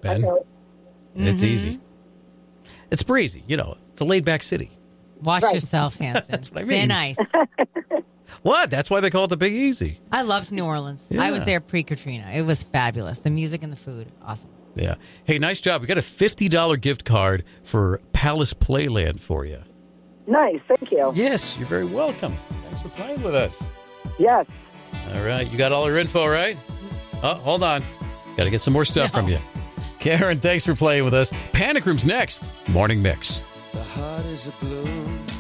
Bend. Okay. It's easy. It's breezy. It's a laid-back city. Wash Right. yourself, Hanson. That's what I Stay mean. nice. What? That's why they call it the Big Easy. I loved New Orleans. Yeah. I was there pre-Katrina. It was fabulous. The music and the food, awesome. Yeah. Hey, nice job. We got a $50 gift card for Palace Playland for you. Nice. Thank you. Yes, you're very welcome. Thanks for playing with us. Yes. All right. You got all your info, right? Oh, hold on. Got to get some more stuff from you. Karen, thanks for playing with us. Panic Room's next. Morning Mix. The heart is a blue.